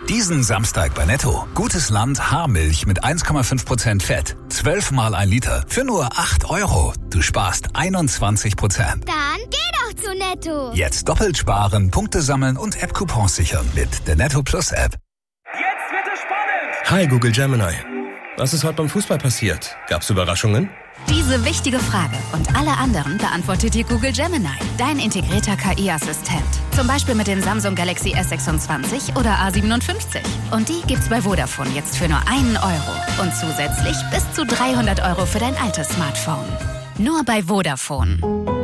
Diesen Samstag bei Netto. Gutes Land Haarmilch mit 1,5% Fett. 12 mal 1 Liter für nur 8 €. Du sparst 21%. Dann geh doch zu Netto. Jetzt doppelt sparen, Punkte sammeln und App-Coupons sichern mit der Netto Plus App. Jetzt wird es spannend! Hi Google Gemini. Was ist heute beim Fußball passiert? Gab's Überraschungen? Diese wichtige Frage und alle anderen beantwortet dir Google Gemini, dein integrierter KI-Assistent. Zum Beispiel mit den Samsung Galaxy S26 oder A57. Und die gibt's bei Vodafone jetzt für nur 1 €. Und zusätzlich bis zu 300 € für dein altes Smartphone. Nur bei Vodafone.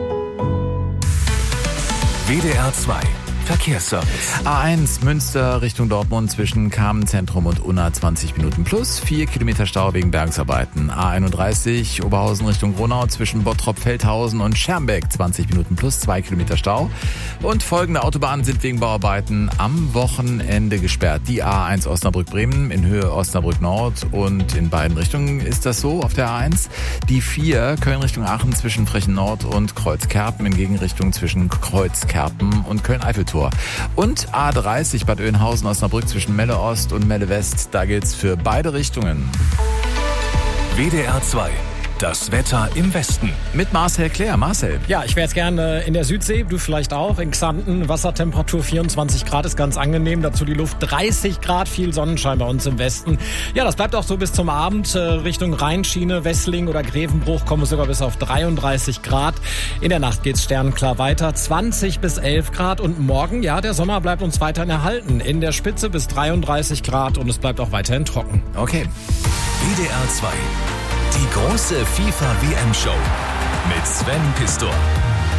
WDR 2 Verkehrsservice. A1 Münster Richtung Dortmund zwischen Kamenzentrum und Unna 20 Minuten plus 4 Kilometer Stau wegen Bergungsarbeiten. A31 Oberhausen Richtung Gronau zwischen Bottrop-Feldhausen und Schermbeck 20 Minuten plus 2 Kilometer Stau. Und folgende Autobahnen sind wegen Bauarbeiten am Wochenende gesperrt. Die A1 Osnabrück-Bremen in Höhe Osnabrück-Nord und in beiden Richtungen ist das so auf der A1. Die 4 Köln Richtung Aachen zwischen Frechen-Nord und Kreuzkerpen in Gegenrichtung zwischen Kreuzkerpen und Köln-Eiffelturm. Und A30 Bad Oeynhausen Osnabrück zwischen Melle Ost und Melle West. Da gilt's für beide Richtungen. WDR 2. Das Wetter im Westen. Mit Marcel Claire. Marcel. Ja, ich wäre jetzt gerne in der Südsee, du vielleicht auch. In Xanten, Wassertemperatur 24 Grad ist ganz angenehm. Dazu die Luft 30 Grad, viel Sonnenschein bei uns im Westen. Ja, das bleibt auch so bis zum Abend. Richtung Rheinschiene, Wessling oder Grevenbruch kommen wir sogar bis auf 33 Grad. In der Nacht geht's sternenklar weiter. 20 bis 11 Grad. Und morgen, ja, der Sommer bleibt uns weiterhin erhalten. In der Spitze bis 33 Grad und es bleibt auch weiterhin trocken. Okay. WDR 2. Die große FIFA-WM-Show mit Sven Pistor.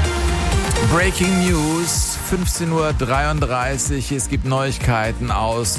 Breaking News, 15:33 Uhr. Es gibt Neuigkeiten aus